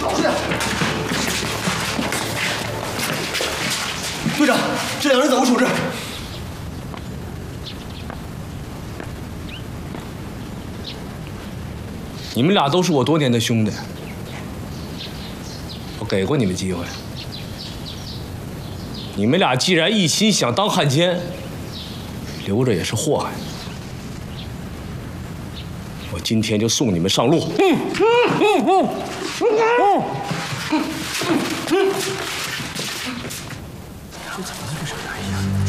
老实点。队长，这两人怎么处置？ 你们俩都是我多年的兄弟，我给过你们机会。你们俩既然一心想当汉奸，留着也是祸害。我今天就送你们上路。 这怎么跟个傻孩一样？